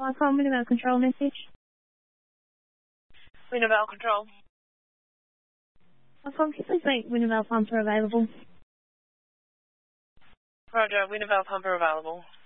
Icon Wintervale control message. Wintervale control. Icon, can you please make Wintervale pumper available? Roger, Wintervale pumper available.